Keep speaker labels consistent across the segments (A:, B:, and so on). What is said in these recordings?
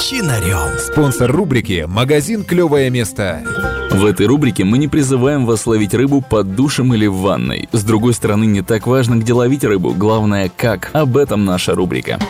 A: Чинарем.
B: Спонсор рубрики «Магазин Клевое место».
C: В этой рубрике мы не призываем вас ловить рыбу под душем или в ванной. С другой стороны, не так важно, где ловить рыбу, главное как. Об этом наша рубрика.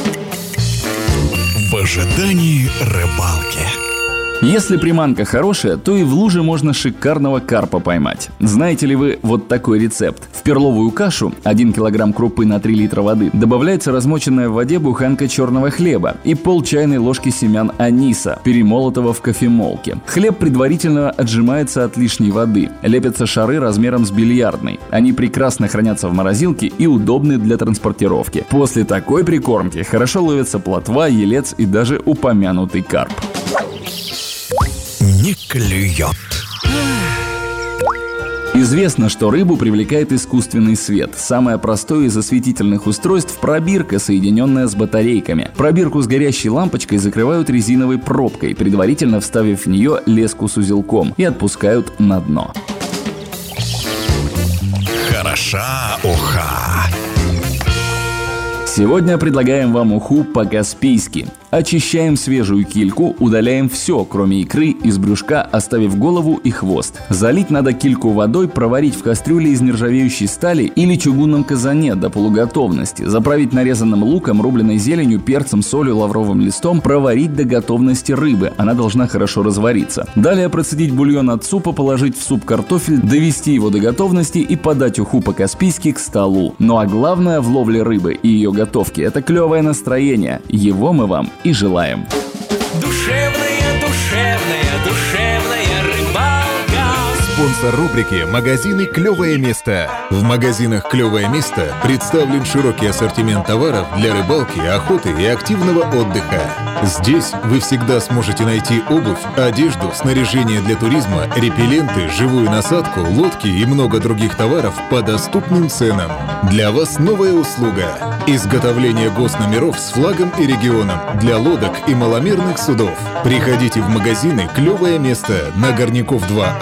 A: В ожидании рыбалки.
C: Если приманка хорошая, то и в луже можно шикарного карпа поймать. Знаете ли вы вот такой рецепт? В перловую кашу 1 килограмм крупы на 3 литра воды добавляется размоченная в воде буханка черного хлеба и пол чайной ложки семян аниса, перемолотого в кофемолке. Хлеб предварительно отжимается от лишней воды. Лепятся шары размером с бильярдный. Они прекрасно хранятся в морозилке и удобны для транспортировки. После такой прикормки хорошо ловятся плотва, елец и даже упомянутый карп.
A: Не клюет.
C: Известно, что рыбу привлекает искусственный свет. Самое простое из осветительных устройств – пробирка, соединенная с батарейками. Пробирку с горящей лампочкой закрывают резиновой пробкой, предварительно вставив в нее леску с узелком, и отпускают на дно.
A: Хороша уха.
C: Сегодня предлагаем вам уху по-каспийски. Очищаем свежую кильку, удаляем все, кроме икры, из брюшка, оставив голову и хвост. Залить надо кильку водой, проварить в кастрюле из нержавеющей стали или чугунном казане до полуготовности, заправить нарезанным луком, рубленой зеленью, перцем, солью, лавровым листом, проварить до готовности рыбы. Она должна хорошо развариться. Далее процедить бульон от супа, положить в суп картофель, довести его до готовности и подать уху по-каспийски к столу. Ну а главное в ловле рыбы и ее готовке – это клевое настроение. Его мы вам и желаем.
D: Душевная рыбалка.
B: Спонсор рубрики «Магазины Клевое место». В магазинах Клевое место представлен широкий ассортимент товаров для рыбалки, охоты и активного отдыха. Здесь вы всегда сможете найти обувь, одежду, снаряжение для туризма, репелленты, живую насадку, лодки и много других товаров по доступным ценам. Для вас новая услуга – изготовление госномеров с флагом и регионом для лодок и маломерных судов. Приходите в магазины «Клевое место» на Горняков 2А